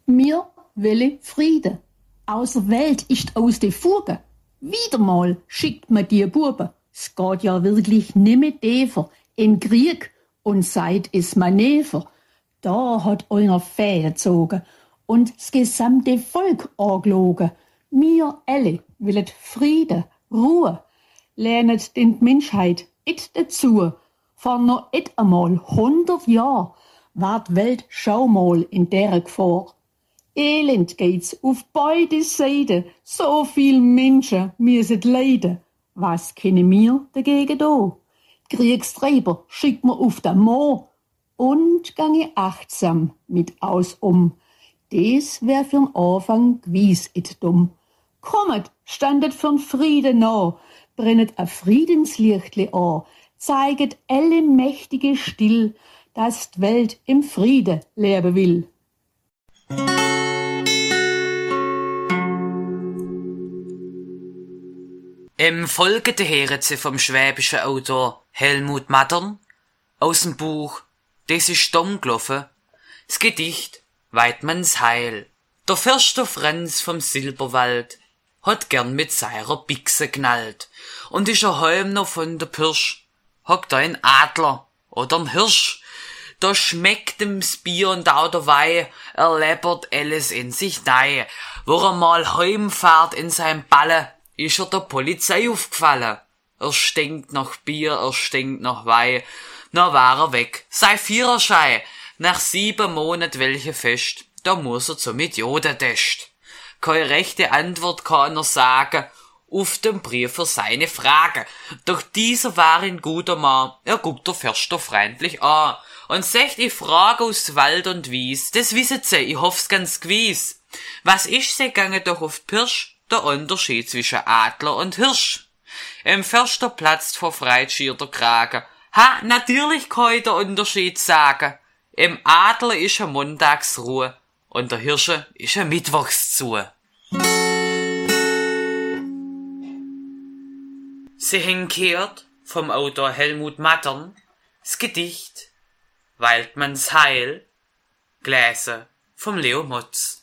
Mir wille Friede. Außer Welt ist aus de Fuge. Wieder mal schickt man die Buben. Es geht ja wirklich nimmer tiefer in Krieg und seid is Manöver. Da hat einer Fäden gezogen und das gesamte Volk angelogen. Mir alle willet Friede, Ruhe, lernet den Menschheit it dazu. Vor noch et einmal 100 Jahr war die Welt schau mal in der Gefahr. Elend geht's auf beide Seiten, so viel Menschen müssen leiden. Was können wir dagegen da? Die Kriegstreiber schickt man auf den Moor und gange achtsam mit aus um. Des wär für'n Anfang gewiss et dumm. Kommet, standet für'n Frieden nah, brennet a Friedenslichtli an, zeiget alle Mächtige still, dass die Welt im Friede leben will. Im folgenden hören Sie vom schwäbischen Autor Helmut Mattern aus dem Buch Des ist dumm gelaufen, das Gedicht Weidmanns Heil. Der Förster Franz vom Silberwald hat gern mit seiner Bichse knallt und ist heim noch von der Pirsch, hockt da ein Adler oder ein Hirsch. Da schmeckt ihm's Bier und auch der Weih, läppert alles in sich nei. Wo er mal heimfahrt in seinem Balle, ist der Polizei aufgefallen. Er stinkt nach Bier, er stinkt nach Weih. Na war er weg, sei Führerschein. Nach 7 Monaten welche Fest, da muss er zum Idiotentest. Keine rechte Antwort kann er sagen, auf dem Brief für seine Frage. Doch dieser war ein guter Mann, er guckt der Förster freundlich an und sagt, ich frage aus Wald und Wies, das wisset sie, ich hoff's ganz gewiss. Was ist sie gange doch auf die Pirsch? Der Unterschied zwischen Adler und Hirsch. Im Förster platzt vor Freit schier der Kragen. Ha, natürlich kann ich der Unterschied sagen. Im Adler ist a Montagsruhe und der Hirsche ist a Mittwochszu. Sie hingehört vom Autor Helmut Mattern das Gedicht Weidmanns Heil, gelesen vom Leo Motz.